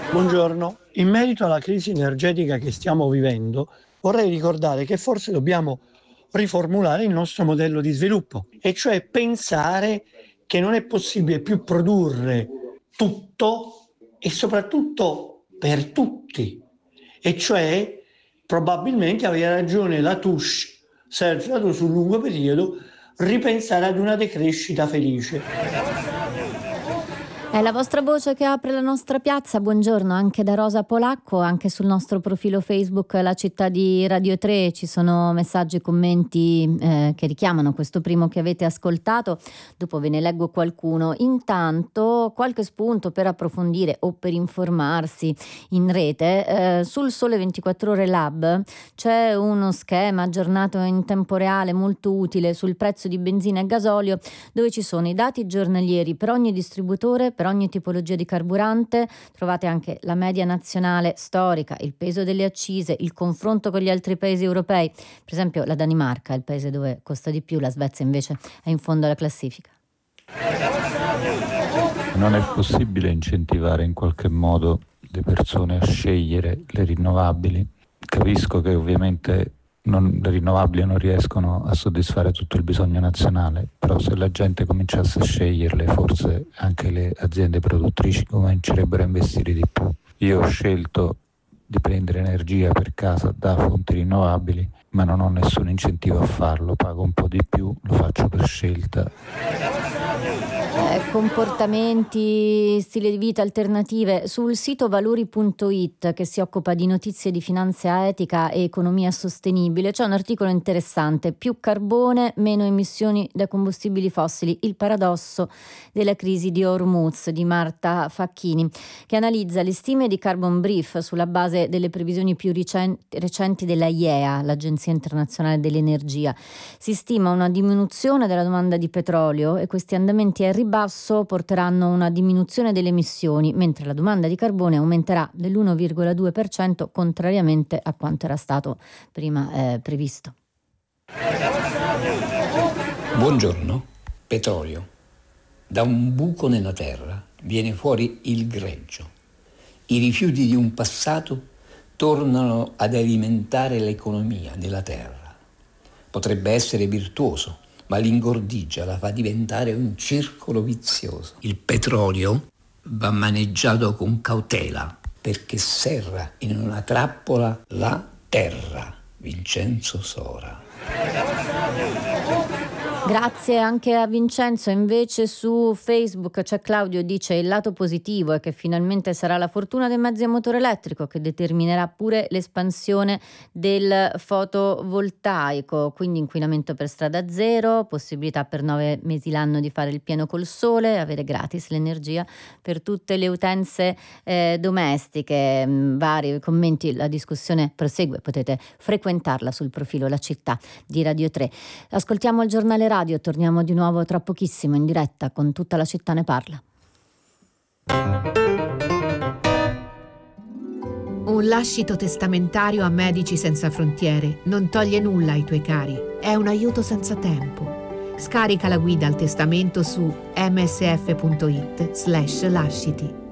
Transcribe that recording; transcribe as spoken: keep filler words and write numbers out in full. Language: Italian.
Buongiorno, in merito alla crisi energetica che stiamo vivendo, vorrei ricordare che forse dobbiamo riformulare il nostro modello di sviluppo, e cioè pensare che non è possibile più produrre tutto e soprattutto per tutti, e cioè probabilmente aveva ragione Latouche, serve sul lungo periodo, ripensare ad una decrescita felice. È la vostra voce che apre la nostra piazza. Buongiorno anche da Rosa Polacco, anche sul nostro profilo Facebook La Città di Radio tre ci sono messaggi e commenti eh, che richiamano questo primo che avete ascoltato. Dopo ve ne leggo qualcuno. Intanto qualche spunto per approfondire o per informarsi in rete. Eh, sul Sole ventiquattro Ore Lab c'è uno schema aggiornato in tempo reale molto utile sul prezzo di benzina e gasolio, dove ci sono i dati giornalieri per ogni distributore, per ogni tipologia di carburante. Trovate anche la media nazionale storica, il peso delle accise, il confronto con gli altri paesi europei. Per esempio la Danimarca è il paese dove costa di più, la Svezia invece è in fondo alla classifica. Non è possibile incentivare in qualche modo le persone a scegliere le rinnovabili? Capisco che ovviamente non, le rinnovabili non riescono a soddisfare tutto il bisogno nazionale, però se la gente cominciasse a sceglierle, forse anche le aziende produttrici comincerebbero a investire di più. Io ho scelto di prendere energia per casa da fonti rinnovabili, ma non ho nessun incentivo a farlo, pago un po' di più, lo faccio per scelta. Eh, comportamenti, stile di vita, alternative. Sul sito valori punto it, che si occupa di notizie di finanza etica e economia sostenibile, c'è un articolo interessante: più carbone, meno emissioni da combustibili fossili, il paradosso della crisi di Hormuz, di Marta Facchini, che analizza le stime di Carbon Brief sulla base delle previsioni più recenti della I E A, l'Agenzia Internazionale dell'Energia. Si stima una diminuzione della domanda di petrolio e questi andamenti a ribasso porteranno a una diminuzione delle emissioni, mentre la domanda di carbone aumenterà dell'uno virgola due per cento, contrariamente a quanto era stato prima eh, previsto. Buongiorno. Petrolio. Da un buco nella terra viene fuori il greggio. I rifiuti di un passato tornano ad alimentare l'economia della terra. Potrebbe essere virtuoso, ma l'ingordigia la fa diventare un circolo vizioso. Il petrolio va maneggiato con cautela, perché serra in una trappola la terra. Vincenzo Sora. Grazie anche a Vincenzo. Invece su Facebook c'è Claudio, dice: il lato positivo è che finalmente sarà la fortuna dei mezzi a motore elettrico che determinerà pure l'espansione del fotovoltaico, quindi inquinamento per strada zero, possibilità per nove mesi l'anno di fare il pieno col sole, avere gratis l'energia per tutte le utenze eh, domestiche. Vari commenti, la discussione prosegue, potete frequentarla sul profilo La Città di Radio tre. Ascoltiamo il giornale radio. Torniamo di nuovo tra pochissimo in diretta con Tutta la città ne parla. Un lascito testamentario a Medici Senza Frontiere non toglie nulla ai tuoi cari, è un aiuto senza tempo. Scarica la guida al testamento su msf punto it slash lasciti.